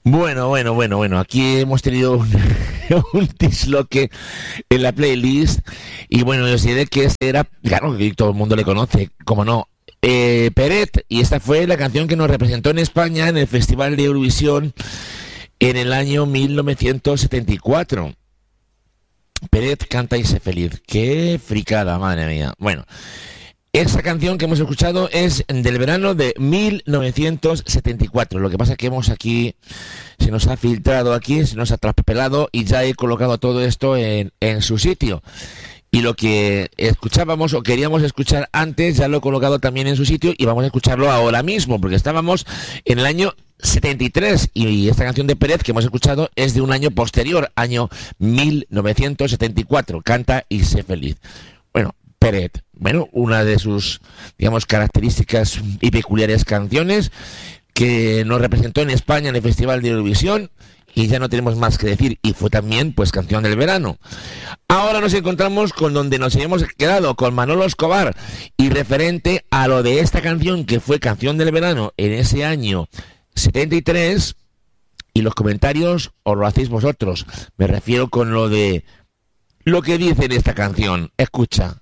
Bueno. Aquí hemos tenido un, un disloque en la playlist. Y bueno, yo sé de que este era, claro, que todo el mundo le conoce, como no. Peret, y esta fue la canción que nos representó en España en el Festival de Eurovisión en el año 1974. Peret canta y sé feliz. Qué fricada, madre mía. Bueno, esa canción que hemos escuchado es del verano de 1974. Lo que pasa es que hemos aquí, se nos ha filtrado aquí, se nos ha traspapelado y ya he colocado todo esto en su sitio. Y lo que escuchábamos o queríamos escuchar antes, ya lo he colocado también en su sitio y vamos a escucharlo ahora mismo, porque estábamos en el año 73 y esta canción de Pérez que hemos escuchado es de un año posterior, año 1974. Canta y sé feliz. Bueno, Pérez, bueno, una de sus, digamos, características y peculiares canciones que nos representó en España en el Festival de Eurovisión y ya no tenemos más que decir y fue también pues canción del verano. Ahora nos encontramos con donde nos habíamos quedado, con Manolo Escobar y referente a lo de esta canción que fue canción del verano en ese año 73 y los comentarios os lo hacéis vosotros. Me refiero con lo de lo que dice en esta canción. Escucha.